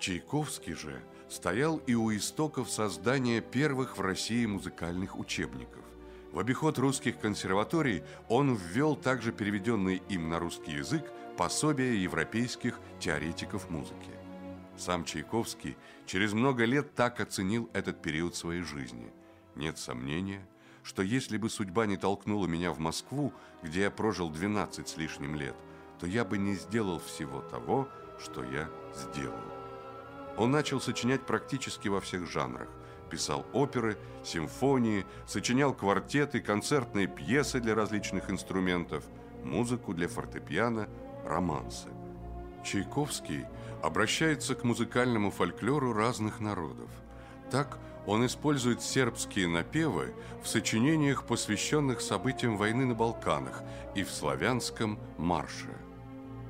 Чайковский же стоял и у истоков создания первых в России музыкальных учебников. В обиход русских консерваторий он ввел также переведенные им на русский язык пособия европейских теоретиков музыки. Сам Чайковский через много лет так оценил этот период своей жизни. Нет сомнения, что если бы судьба не толкнула меня в Москву, где я прожил 12 с лишним лет, то я бы не сделал всего того, что я сделал. Он начал сочинять практически во всех жанрах. Писал оперы, симфонии, сочинял квартеты, концертные пьесы для различных инструментов, музыку для фортепиано, романсы. Чайковский обращается к музыкальному фольклору разных народов. Так он использует сербские напевы в сочинениях, посвященных событиям войны на Балканах, и в славянском марше.